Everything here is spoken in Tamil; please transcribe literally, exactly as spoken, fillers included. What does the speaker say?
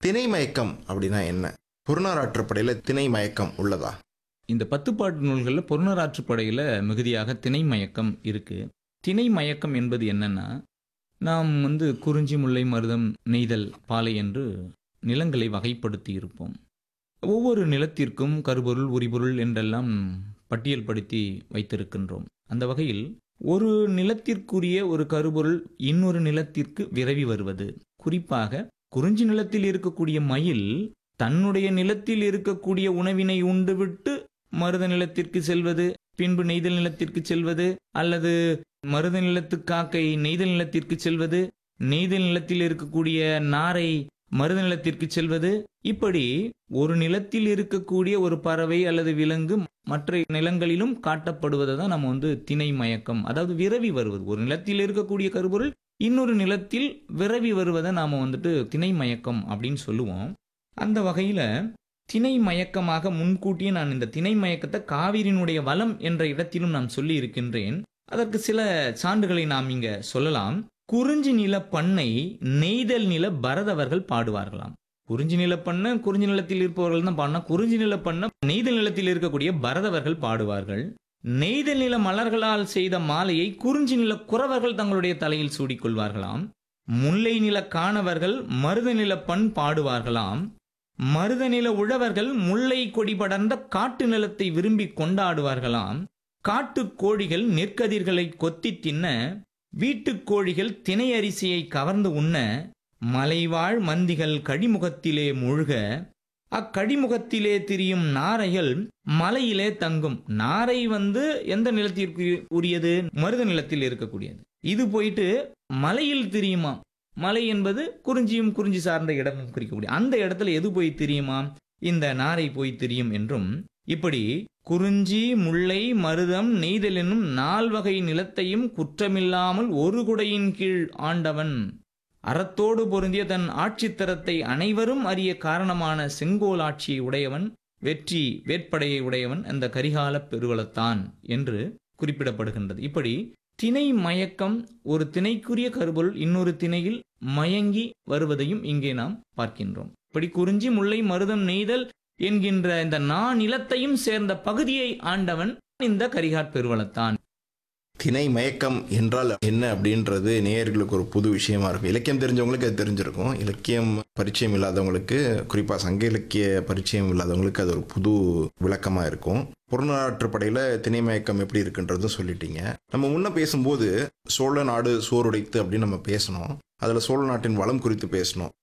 திணை மயக்கம் அப்படின்னா என்ன? புறநானூற்றுப்படையில திணை மயக்கம் உள்ளதா? இந்த பத்து பாட்டு நூல்களில் புறநானூற்றுப்படையில் மிகுதியாக திணை மயக்கம் இருக்கு. திணை மயக்கம் என்பது என்னன்னா, நாம் வந்து குறிஞ்சி, முல்லை, மருதம், நெய்தல், பாலை என்று நிலங்களை வகைப்படுத்தி இருப்போம். ஒவ்வொரு நிலத்திற்கும் கருப்பொருள், உரிபொருள் என்றெல்லாம் பட்டியல் படுத்தி வைத்திருக்கின்றோம். அந்த வகையில் ஒரு நிலத்திற்குரிய ஒரு கருப்பொருள் இன்னொரு நிலத்திற்கு விரவி வருவது. குறிப்பாக குறிஞ்சி நிலத்தில் இருக்கக்கூடிய மயில் தன்னுடைய நிலத்தில் இருக்கக்கூடிய உணவினை உண்டுவிட்டு மருத நிலத்திற்கு செல்வது, பின்பு நெய்தல் நிலத்திற்கு செல்வது, அல்லது மருத நிலத்து காக்கை நெய்தல் நிலத்திற்கு செல்வது, நெய்தல் நிலத்தில் இருக்கக்கூடிய நாரை மருத நிலத்திற்கு செல்வது, இப்படி ஒரு நிலத்தில் இருக்கக்கூடிய ஒரு பறவை அல்லது விலங்கு மற்ற நிலங்களிலும் காட்டப்படுவதை தான் நம்ம வந்து திணை மயக்கம், அதாவது விரவி வருவது. ஒரு நிலத்தில் இருக்கக்கூடிய கருப்பொருள் இன்னொரு நிலத்தில் விரவி வருவதை நாம வந்துட்டு திணை மயக்கம் அப்படின்னு சொல்லுவோம். அந்த வகையில திணை மயக்கமாக முன்கூட்டியே நான் இந்த திணை மயக்கத்தை காவிரியினுடைய வளம் என்ற இடத்திலும் நான் சொல்லி இருக்கின்றேன். அதற்கு சில சான்றுகளை நாம் இங்க சொல்லலாம். குறிஞ்சி நில பண்ணை நெய்தல் நில பரதவர்கள் பாடுவார்களாம். குறிஞ்சி நில பண்ண குறிஞ்சி நிலத்தில் இருப்பவர்கள் தான் பாடினா, குறிஞ்சி நில பண்ண நெய்தல் நிலத்தில் இருக்கக்கூடிய பரதவர்கள் பாடுவார்கள். நெய்தல் நில மலர்களால் செய்த மாலையை குறிஞ்சி நில குறவர்கள் தங்களுடைய தலையில் சூடிக்கொள்வார்களாம். முல்லை நில காணவர்கள் மருத நில பண் பாடுவார்களாம். மருத நில உழவர்கள் முல்லை கொடி படர்ந்த காட்டு நிலத்தை விரும்பி கொண்டாடுவார்களாம். காட்டு கோழிகள் நெற்கதிர்களை கொத்தி தின்ன, வீட்டுக் கோழிகள் திணை அரிசியை கவர்ந்து உண்ண, மலைவாழ் மந்திகள் கழிமுகத்திலே மூழ்க, அக்கழிமுகத்திலே திரியும் நாரைகள் மலையிலே தங்கும். நாரை வந்து எந்த நிலத்திற்கு உரியது? மருத நிலத்தில் இருக்கக்கூடியது. இது போயிட்டு மலையில் திரியுமா? மலை என்பது குறிஞ்சியும் குறிஞ்சி சார்ந்த இடமும் குறிக்கக்கூடிய அந்த இடத்துல எது போய் தெரியுமா? இந்த நாரை போய் தெரியும் என்றும், இப்படி குறிஞ்சி, முல்லை, மருதம், நெய்தல் என்னும் நால்வகை நிலத்தையும் குற்றமில்லாமல் ஒரு குடையின் கீழ் ஆண்டவன், அறத்தோடு பொருந்திய தன் ஆட்சித்தரத்தை அனைவரும் அறிய காரணமான செங்கோல் ஆட்சியை உடையவன், வெற்றி வேட்படையை உடையவன் அந்த கரிகால பெருவளத்தான் என்று குறிப்பிடப்படுகின்றது. இப்படி திணை மயக்கம், ஒரு திணைக்குரிய கருப்பொருள் இன்னொரு திணையில் மயங்கி வருவதையும் இங்கே நாம் பார்க்கின்றோம். இப்படி குறிஞ்சி, முல்லை, மருதம், நெய்தல் என்கின்ற இந்த நா நிலத்தையும் சேர்ந்த பகுதியை ஆண்டவன் இந்த கரிகாட் பெருவளத்தான். திணை மயக்கம் என்றால் என்ன அப்படின்றது நேயர்களுக்கு ஒரு புது விஷயமா இருக்கும். இலக்கியம் தெரிஞ்சவங்களுக்கு அது தெரிஞ்சிருக்கும். இலக்கியம் பரிச்சயம் இல்லாதவங்களுக்கு, குறிப்பா சங்க இலக்கிய பரிச்சயம் இல்லாதவங்களுக்கு அது ஒரு புது விளக்கமா இருக்கும். புறநானூற்றுப்படையில திணை மயக்கம் எப்படி இருக்குன்றதும் சொல்லிட்டீங்க. நம்ம முன்ன பேசும்போது சோழ நாடு சோறுடைத்து அப்படின்னு நம்ம பேசணும். அதுல சோழ நாட்டின் வளம் குறித்து பேசணும்.